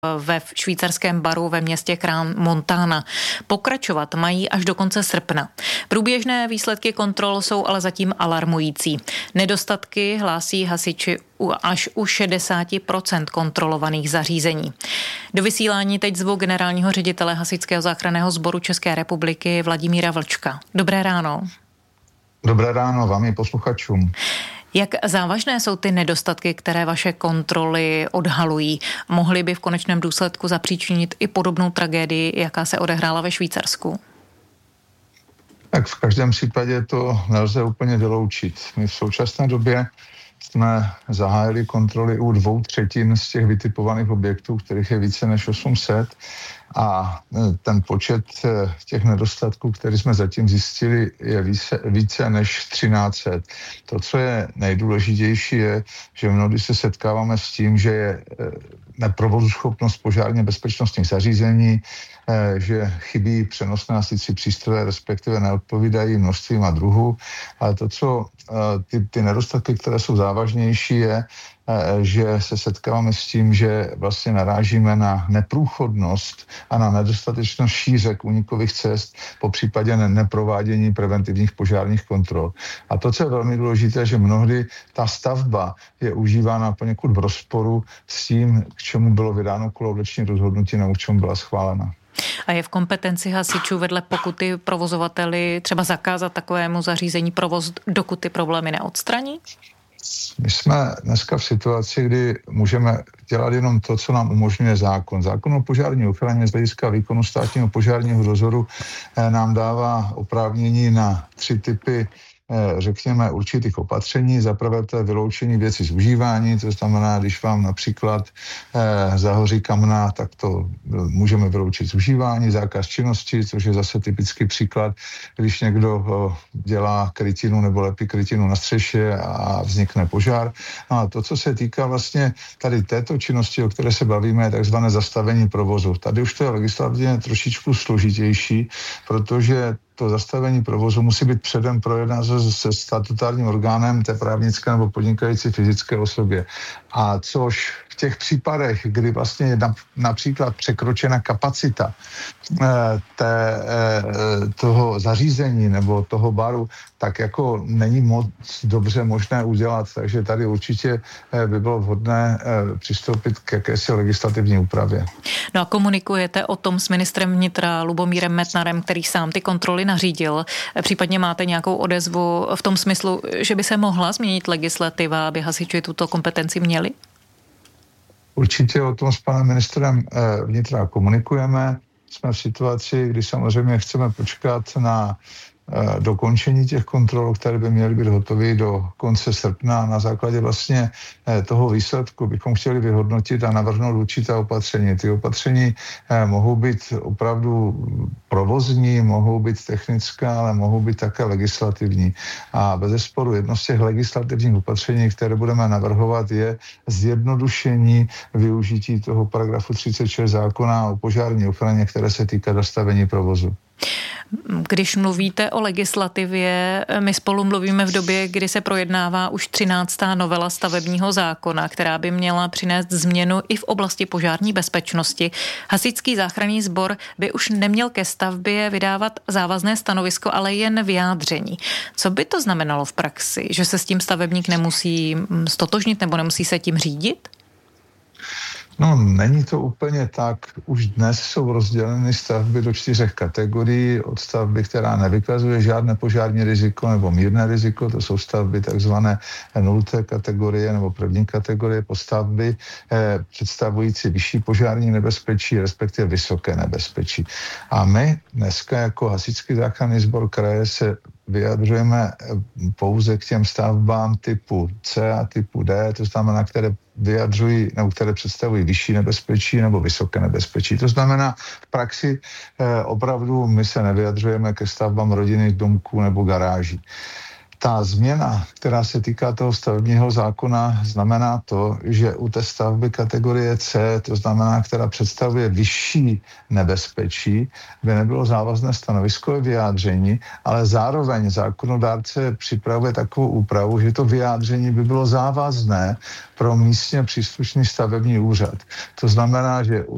ve švýcarském baru ve městě Crans-Montana. Pokračovat mají až do konce srpna. Průběžné výsledky kontrol jsou ale zatím alarmující. Nedostatky hlásí hasiči až u 60% kontrolovaných zařízení. Do vysílání teď zvu generálního ředitele Hasičského záchranného sboru České republiky Vladimíra Vlčka. Dobré ráno. Dobré ráno vám i posluchačům. Jak závažné jsou ty nedostatky, které vaše kontroly odhalují? Mohly by v konečném důsledku zapříčinit i podobnou tragédii, jaká se odehrála ve Švýcarsku? Tak v každém případě to nelze úplně vyloučit. My v současné době jsme zahájili kontroly u 2/3 z těch vytipovaných objektů, kterých je více než 800. A ten počet těch nedostatků, které jsme zatím zjistili, je více než 1300. To, co je nejdůležitější, je, že mnohdy se setkáváme s tím, že je neprovozuschopnost požárně bezpečnostních zařízení, že chybí přenosné hasicí přístroje, respektive neodpovídají množstvím a druhu. Ale to, co ty nedostatky, které jsou závažnější, je, že se setkáváme s tím, že vlastně narážíme na neprůchodnost a na nedostatečnost šířek únikových cest, po případě neprovádění preventivních požárních kontrol. A to, co je velmi důležité, že mnohdy ta stavba je užívána poněkud v rozporu s tím, k čemu bylo vydáno kolaudační rozhodnutí, nebo k čemu byla schválena. A je v kompetenci hasičů vedle pokuty provozovateli třeba zakázat takovému zařízení provoz, dokud ty problémy neodstraní? My jsme dneska v situaci, kdy můžeme dělat jenom to, co nám umožňuje zákon. Zákon o požární ochraně z hlediska výkonu státního požárního dozoru nám dává oprávnění na 3 typy řekněme určitých opatření. Za prvé to je vyloučení věci z užívání, to znamená, když vám například zahoří kamna, tak to můžeme vyloučit z užívání, zákaz činnosti, což je zase typický příklad, když někdo dělá krytinu nebo lepí krytinu na střeše a vznikne požár. No a to, co se týká vlastně tady této činnosti, o které se bavíme, je takzvané zastavení provozu. Tady už to je legislativně trošičku složitější, protože to zastavení provozu musí být předem projednáno se statutárním orgánem té právnické nebo podnikající fyzické osobě. A což v těch případech, kdy vlastně je například překročena kapacita toho zařízení nebo toho baru, tak jako není moc dobře možné udělat. Takže tady určitě by bylo vhodné přistoupit k jakési legislativní úpravě. No a komunikujete o tom s ministrem vnitra Lubomírem Metnarem, který sám ty kontroly nařídil. Případně máte nějakou odezvu v tom smyslu, že by se mohla změnit legislativa, aby hasiči tuto kompetenci měli? Určitě o tom s panem ministrem vnitra komunikujeme. Jsme v situaci, kdy samozřejmě chceme počkat na dokončení těch kontrol, které by měly být hotové do konce srpna. Na základě vlastně toho výsledku bychom chtěli vyhodnotit a navrhnout určité opatření. Ty opatření mohou být opravdu provozní, mohou být technická, ale mohou být také legislativní. A bezesporu jedno z těch legislativních opatření, které budeme navrhovat, je zjednodušení využití toho paragrafu 36 zákona o požární ochraně, které se týká zastavení provozu. Když mluvíte o legislativě, my spolu mluvíme v době, kdy se projednává už 13. novela stavebního zákona, která by měla přinést změnu i v oblasti požární bezpečnosti. Hasičský záchranný sbor by už neměl ke stavbě vydávat závazné stanovisko, ale jen vyjádření. Co by to znamenalo v praxi? Že se s tím stavebník nemusí stotožnit nebo nemusí se tím řídit? No, není to úplně tak. Už dnes jsou rozděleny stavby do 4 kategorií. Od stavby, která nevykazuje žádné požární riziko nebo mírné riziko, to jsou stavby takzvané 0. kategorie nebo 1. kategorie, po stavby představující vyšší požární nebezpečí, respektive vysoké nebezpečí. A my dneska jako Hasičský záchranný sbor kraje se vyjadřujeme pouze k těm stavbám typu C a typu D, to znamená, které vyjadřují nebo které představují vyšší nebezpečí nebo vysoké nebezpečí. To znamená, v praxi opravdu my se nevyjadřujeme ke stavbám rodinných domků nebo garáží. Ta změna, která se týká toho stavebního zákona, znamená to, že u té stavby kategorie C, to znamená, která představuje vyšší nebezpečí, by nebylo závazné stanoviskové vyjádření, ale zároveň zákonodárce připravuje takovou úpravu, že to vyjádření by bylo závazné pro místně příslušný stavební úřad. To znamená, že u